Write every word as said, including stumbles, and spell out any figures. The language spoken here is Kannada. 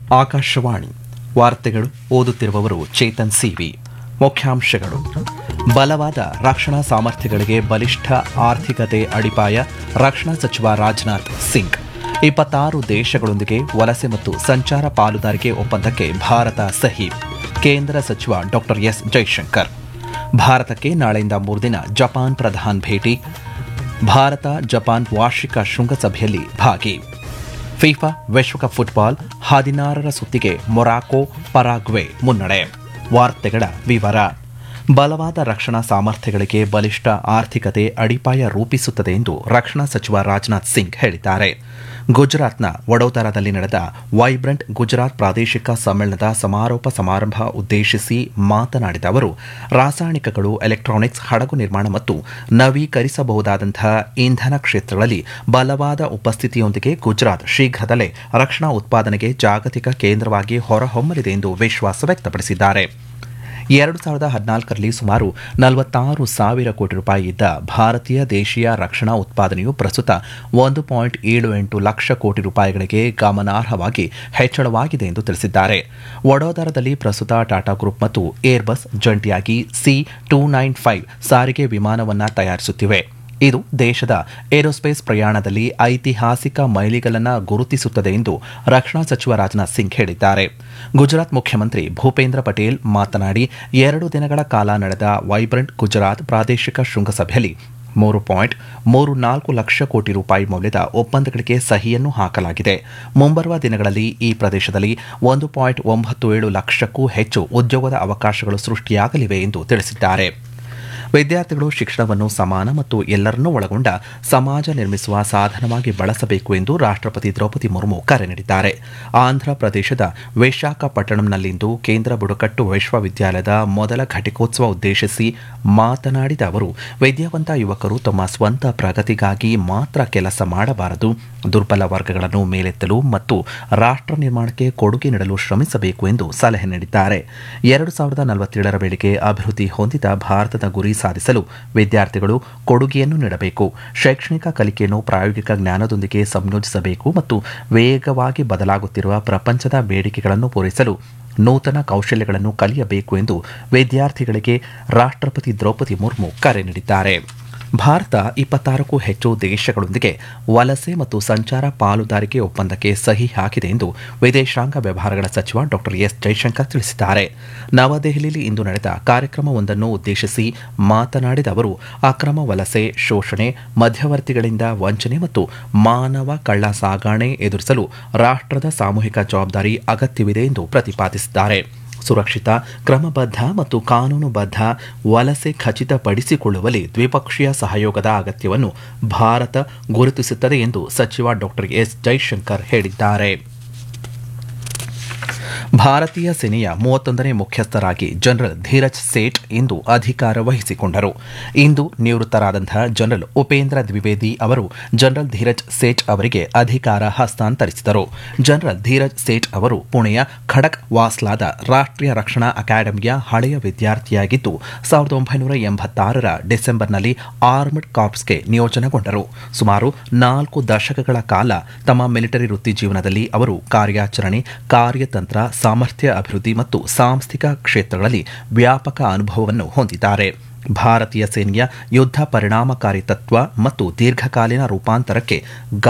ಆಕಾಶವಾಣಿ ವಾರ್ತೆಗಳು ಓದುತ್ತಿರುವವರು ಚೇತನ್ ಸಿವಿ. ಮುಖ್ಯಾಂಶಗಳು: ಬಲವಾದ ರಕ್ಷಣಾ ಸಾಮರ್ಥ್ಯಗಳಿಗೆ ಬಲಿಷ್ಠ ಆರ್ಥಿಕತೆ ಅಡಿಪಾಯ, ರಕ್ಷಣಾ ಸಚಿವ ರಾಜನಾಥ್ ಸಿಂಗ್. ಇಪ್ಪತ್ತಾರು ದೇಶಗಳೊಂದಿಗೆ ವಲಸೆ ಮತ್ತು ಸಂಚಾರ ಪಾಲುದಾರಿಕೆ ಒಪ್ಪಂದಕ್ಕೆ ಭಾರತ ಸಹಿ. ಕೇಂದ್ರ ಸಚಿವ ಡಾ ಎಸ್ ಜೈಶಂಕರ್. ಭಾರತಕ್ಕೆ ನಾಳೆಯಿಂದ ಮೂರು ದಿನ ಜಪಾನ್ ಪ್ರಧಾನ ಭೇಟಿ. ಭಾರತ ಜಪಾನ್ ವಾರ್ಷಿಕ ಶೃಂಗಸಭೆಯಲ್ಲಿ ಭಾಗಿ. ಫಿಫಾ ವಿಶ್ವಕಪ್ ಫುಟ್ಬಾಲ್ ಹದಿನಾರರ ಸುತ್ತಿಗೆ ಮೊರಾಕೊ ಪರಾಗ್ವೆ ಮುನ್ನಡೆ. ವಾರ್ತೆಗಳ ವಿವರ. ಬಲವಾದ ರಕ್ಷಣಾ ಸಾಮರ್ಥ್ಯಗಳಿಗೆ ಬಲಿಷ್ಠ ಆರ್ಥಿಕತೆ ಅಡಿಪಾಯ ರೂಪಿಸುತ್ತದೆ ಎಂದು ರಕ್ಷಣಾ ಸಚಿವ ರಾಜನಾಥ್ ಸಿಂಗ್ ಹೇಳಿದ್ದಾರೆ. ಗುಜರಾತ್ನ ವಡೋದರಾದಲ್ಲಿ ನಡೆದ ವೈಬ್ರೆಂಟ್ ಗುಜರಾತ್ ಪ್ರಾದೇಶಿಕ ಸಮ್ಮೇಳನದ ಸಮಾರೋಪ ಸಮಾರಂಭ ಉದ್ದೇಶಿಸಿ ಮಾತನಾಡಿದ ಅವರು, ರಾಸಾಯನಿಕಗಳು, ಎಲೆಕ್ಟ್ರಾನಿಕ್ಸ್, ಹಡಗು ನಿರ್ಮಾಣ ಮತ್ತು ನವೀಕರಿಸಬಹುದಾದಂತಹ ಇಂಧನ ಕ್ಷೇತ್ರಗಳಲ್ಲಿ ಬಲವಾದ ಉಪಸ್ಥಿತಿಯೊಂದಿಗೆ ಗುಜರಾತ್ ಶೀಘ್ರದಲ್ಲೇ ರಕ್ಷಣಾ ಉತ್ಪಾದನೆಗೆ ಜಾಗತಿಕ ಕೇಂದ್ರವಾಗಿ ಹೊರಹೊಮ್ಮಲಿದೆ ಎಂದು ವಿಶ್ವಾಸ ವ್ಯಕ್ತಪಡಿಸಿದ್ದಾರೆ. ಎರಡು ಸಾವಿರದ ಹದಿನಾಲ್ಕರಲ್ಲಿ ಸುಮಾರು ನಲವತ್ತಾರು ಸಾವಿರ ಕೋಟಿ ರೂಪಾಯಿ ಇದ್ದ ಭಾರತೀಯ ದೇಶೀಯ ರಕ್ಷಣಾ ಉತ್ಪಾದನೆಯು ಪ್ರಸ್ತುತ ಒಂದು ಪಾಯಿಂಟ್ ಏಳು ಎಂಟು ಲಕ್ಷ ಕೋಟಿ ರೂಪಾಯಿಗಳಿಗೆ ಗಮನಾರ್ಹವಾಗಿ ಹೆಚ್ಚಳವಾಗಿದೆ ಎಂದು ತಿಳಿಸಿದ್ದಾರೆ. ವಡೋದರಾದಲ್ಲಿ ಪ್ರಸ್ತುತ ಟಾಟಾ ಗ್ರೂಪ್ ಮತ್ತು ಏರ್ಬಸ್ ಜಂಟಿಯಾಗಿ ಸಿ ಟೂ ನೈನ್ ಫೈವ್ ಸಾರಿಗೆ ವಿಮಾನವನ್ನು ತಯಾರಿಸುತ್ತಿವೆ. ಇದು ದೇಶದ ಏರೋಸ್ಪೇಸ್ ಪ್ರಯಾಣದಲ್ಲಿ ಐತಿಹಾಸಿಕ ಮೈಲಿಗಲ್ಲನ್ನು ಗುರುತಿಸುತ್ತದೆ ಎಂದು ರಕ್ಷಣಾ ಸಚಿವ ರಾಜನಾಥ್ ಸಿಂಗ್ ಹೇಳಿದ್ದಾರೆ. ಗುಜರಾತ್ ಮುಖ್ಯಮಂತ್ರಿ ಭೂಪೇಂದ್ರ ಪಟೇಲ್ ಮಾತನಾಡಿ, ಎರಡು ದಿನಗಳ ಕಾಲ ನಡೆದ ವೈಬ್ರೆಂಟ್ ಗುಜರಾತ್ ಪ್ರಾದೇಶಿಕ ಶೃಂಗಸಭೆಯಲ್ಲಿ ಮೂರು ಪಾಯಿಂಟ್ ಮೂರು ನಾಲ್ಕು ಲಕ್ಷ ಕೋಟಿ ರೂಪಾಯಿ ಮೌಲ್ಯದ ಒಪ್ಪಂದಗಳಿಗೆ ಸಹಿಯನ್ನು ಹಾಕಲಾಗಿದೆ. ಮುಂಬರುವ ದಿನಗಳಲ್ಲಿ ಈ ಪ್ರದೇಶದಲ್ಲಿ ಒಂದು ಪಾಯಿಂಟ್ ಒಂಬತ್ತು ಏಳು ಲಕ್ಷಕ್ಕೂ ಹೆಚ್ಚು ಉದ್ಯೋಗದ ಅವಕಾಶಗಳು ಸೃಷ್ಟಿಯಾಗಲಿವೆ ಎಂದು ತಿಳಿಸಿದ್ದಾರೆ. ವಿದ್ಯಾರ್ಥಿಗಳು ಶಿಕ್ಷಣವನ್ನು ಸಮಾನ ಮತ್ತು ಎಲ್ಲರನ್ನೂ ಒಳಗೊಂಡ ಸಮಾಜ ನಿರ್ಮಿಸುವ ಸಾಧನವಾಗಿ ಬಳಸಬೇಕು ಎಂದು ರಾಷ್ಟ್ರಪತಿ ದ್ರೌಪದಿ ಮುರ್ಮು ಕರೆ ನೀಡಿದ್ದಾರೆ. ಆಂಧ್ರ ಪ್ರದೇಶದ ವಿಶಾಖಪಟ್ಟಣಂನಲ್ಲಿಂದು ಕೇಂದ್ರ ಬುಡಕಟ್ಟು ವಿಶ್ವವಿದ್ಯಾಲಯದ ಮೊದಲ ಘಟಿಕೋತ್ಸವ ಉದ್ದೇಶಿಸಿ ಮಾತನಾಡಿದ ಅವರು, ವಿದ್ಯಾವಂತ ಯುವಕರು ತಮ್ಮ ಸ್ವಂತ ಪ್ರಗತಿಗಾಗಿ ಮಾತ್ರ ಕೆಲಸ ಮಾಡಬಾರದು, ದುರ್ಬಲ ವರ್ಗಗಳನ್ನು ಮೇಲೆತ್ತಲು ಮತ್ತು ರಾಷ್ಟ್ರ ನಿರ್ಮಾಣಕ್ಕೆ ಕೊಡುಗೆ ನೀಡಲು ಶ್ರಮಿಸಬೇಕು ಎಂದು ಸಲಹೆ ನೀಡಿದ್ದಾರೆ. ಎರಡು ಸಾವಿರದ ನಲವತ್ತೇಳರ ವೇಳೆಗೆ ಅಭಿವೃದ್ಧಿ ಹೊಂದಿದ ಭಾರತದ ಗುರಿ ಸಾಧಿಸಲು ವಿದ್ಯಾರ್ಥಿಗಳು ಕೊಡುಗೆಯನ್ನು ನೀಡಬೇಕು. ಶೈಕ್ಷಣಿಕ ಕಲಿಕೆಯನ್ನು ಪ್ರಾಯೋಗಿಕ ಜ್ಞಾನದೊಂದಿಗೆ ಸಂಯೋಜಿಸಬೇಕು ಮತ್ತು ವೇಗವಾಗಿ ಬದಲಾಗುತ್ತಿರುವ ಪ್ರಪಂಚದ ಬೇಡಿಕೆಗಳನ್ನು ಪೂರೈಸಲು ನೂತನ ಕೌಶಲ್ಯಗಳನ್ನು ಕಲಿಯಬೇಕು ಎಂದು ವಿದ್ಯಾರ್ಥಿಗಳಿಗೆ ರಾಷ್ಟ್ರಪತಿ ದ್ರೌಪದಿ ಮುರ್ಮು ಕರೆ ನೀಡಿದ್ದಾರೆ. ಭಾರತ ಇಪ್ಪತ್ತಾರಕ್ಕೂ ಹೆಚ್ಚು ದೇಶಗಳೊಂದಿಗೆ ವಲಸೆ ಮತ್ತು ಸಂಚಾರ ಪಾಲುದಾರಿಕೆ ಒಪ್ಪಂದಕ್ಕೆ ಸಹಿ ಹಾಕಿದೆ ಎಂದು ವಿದೇಶಾಂಗ ವ್ಯವಹಾರಗಳ ಸಚಿವ ಡಾ ಎಸ್ ಜೈಶಂಕರ್ ತಿಳಿಸಿದ್ದಾರೆ. ನವದೆಹಲಿಯಲ್ಲಿ ಇಂದು ನಡೆದ ಕಾರ್ಯಕ್ರಮವೊಂದನ್ನು ಉದ್ದೇಶಿಸಿ ಮಾತನಾಡಿದ ಅವರು, ಅಕ್ರಮ ವಲಸೆ, ಶೋಷಣೆ, ಮಧ್ಯವರ್ತಿಗಳಿಂದ ವಂಚನೆ ಮತ್ತು ಮಾನವ ಕಳ್ಳ ಸಾಗಣೆ ಎದುರಿಸಲು ರಾಷ್ಟ್ರದ ಸಾಮೂಹಿಕ ಜವಾಬ್ದಾರಿ ಅಗತ್ಯವಿದೆ ಎಂದು ಪ್ರತಿಪಾದಿಸಿದ್ದಾರೆ. ಸುರಕ್ಷಿತ, ಕ್ರಮಬದ್ಧ ಮತ್ತು ಕಾನೂನುಬದ್ಧ ವಲಸೆ ಖಚಿತಪಡಿಸಿಕೊಳ್ಳುವಲ್ಲಿ ದ್ವಿಪಕ್ಷೀಯ ಸಹಯೋಗದ ಅಗತ್ಯವನ್ನು ಭಾರತ ಗುರುತಿಸುತ್ತದೆ ಎಂದು ಸಚಿವ ಡಾ ಎಸ್ ಜೈಶಂಕರ್ ಹೇಳಿದ್ದಾರೆ. ಭಾರತೀಯ ಸೇನೆಯ ಮೂವತ್ತೊಂದನೇ ಮುಖ್ಯಸ್ಥರಾಗಿ ಜನರಲ್ ಧೀರಜ್ ಸೇಠ್ ಇಂದು ಅಧಿಕಾರ ವಹಿಸಿಕೊಂಡರು. ಇಂದು ನಿವೃತ್ತರಾದಂತಹ ಜನರಲ್ ಉಪೇಂದ್ರ ದ್ವಿವೇದಿ ಅವರು ಜನರಲ್ ಧೀರಜ್ ಸೇಠ್ ಅವರಿಗೆ ಅಧಿಕಾರ ಹಸ್ತಾಂತರಿಸಿದರು. ಜನರಲ್ ಧೀರಜ್ ಸೇಠ್ ಅವರು ಪುಣೆಯ ಖಡಕ್ ವಾಸ್ಲಾದ ರಾಷ್ಟ್ರೀಯ ರಕ್ಷಣಾ ಅಕಾಡೆಮಿಯ ಹಳೆಯ ವಿದ್ಯಾರ್ಥಿಯಾಗಿದ್ದು, ಸಾವಿರದ ಒಂಬೈನೂರ ಎಂಬತ್ತಾರರ ಡಿಸೆಂಬರ್ನಲ್ಲಿ ಆರ್ಮಡ್ ಕಾರ್ಪ್ಸ್ಗೆ ನಿಯೋಜನೆಗೊಂಡರು. ಸುಮಾರು ನಾಲ್ಕು ದಶಕಗಳ ಕಾಲ ತಮ್ಮ ಮಿಲಿಟರಿ ವೃತ್ತಿ ಜೀವನದಲ್ಲಿ ಅವರು ಕಾರ್ಯಾಚರಣೆ, ಕಾರ್ಯತಂತ್ರ, ಸಾಮರ್ಥ್ಯ ಅಭಿವೃದ್ಧಿ ಮತ್ತು ಸಾಂಸ್ಥಿಕ ಕ್ಷೇತ್ರಗಳಲ್ಲಿ ವ್ಯಾಪಕ ಅನುಭವವನ್ನು ಹೊಂದಿದ್ದಾರೆ. ಭಾರತೀಯ ಸೇನೆಯ ಯುದ್ಧ ಪರಿಣಾಮಕಾರಿ ತತ್ವ ಮತ್ತು ದೀರ್ಘಕಾಲೀನ ರೂಪಾಂತರಕ್ಕೆ